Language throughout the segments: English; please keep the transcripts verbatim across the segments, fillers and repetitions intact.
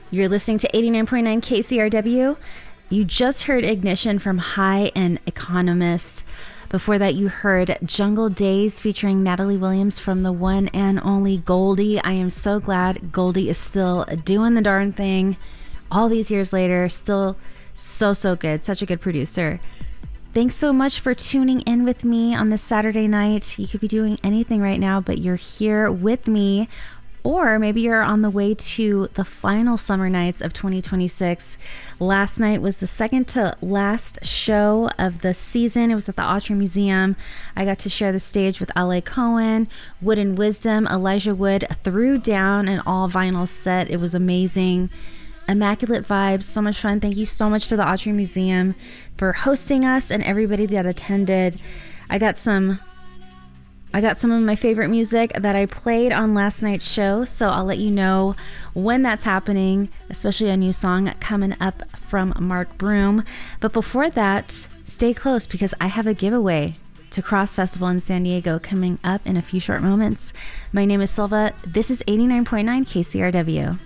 You're listening to eighty-nine point nine K C R W. You just heard Ignition from High and Economist. Before that, you heard Jungle Days featuring Natalie Williams from the one and only Goldie. I am so glad Goldie is still doing the darn thing all these years later. Still so, so good. Such a good producer. Thanks so much for tuning in with me on this Saturday night. You could be doing anything right now, but you're here with me. Or maybe you're on the way to the final summer nights of twenty twenty-six. Last night was the second to last show of the season. It was at the Autry Museum. I got to share the stage with L A Cohen, Wood and Wisdom. Elijah Wood threw down an all vinyl set. It was amazing. Immaculate vibes, so much fun. Thank you so much to the Autry Museum for hosting us and everybody that attended. I got some I got some of my favorite music that I played on last night's show, so I'll let you know when that's happening, especially a new song coming up from Mark Broom. But before that, stay close because I have a giveaway to Cross Festival in San Diego coming up in a few short moments. My name is Silva. This is eighty-nine point nine K C R W.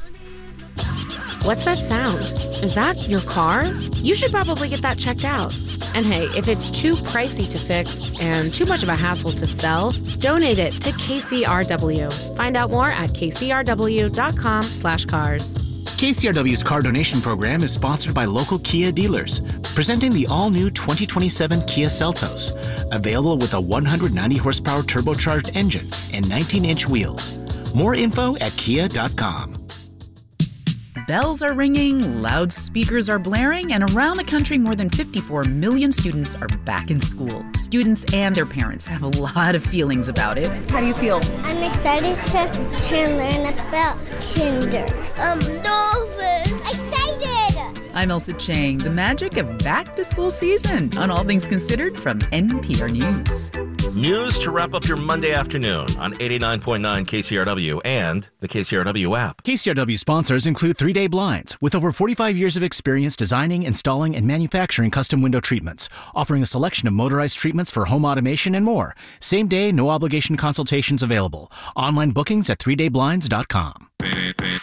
What's that sound? Is that your car? You should probably get that checked out. And hey, if it's too pricey to fix and too much of a hassle to sell, donate it to K C R W. Find out more at kcrw.com slash cars. K C R W's car donation program is sponsored by local Kia dealers, presenting the all-new twenty twenty-seven Kia Seltos, available with a one hundred ninety horsepower turbocharged engine and nineteen inch wheels. More info at kia dot com. Bells are ringing, loudspeakers are blaring, and around the country, more than fifty-four million students are back in school. Students and their parents have a lot of feelings about it. How do you feel? I'm excited to, to learn about kinder. I'm nervous. Excited! I'm Elsa Chang. The magic of back-to-school season on All Things Considered from N P R News. News to wrap up your Monday afternoon on eighty-nine point nine K C R W and the K C R W app. K C R W sponsors include three day Blinds, with over forty-five years of experience designing, installing, and manufacturing custom window treatments, offering a selection of motorized treatments for home automation and more. Same day, no obligation consultations available. Online bookings at three day blinds dot com.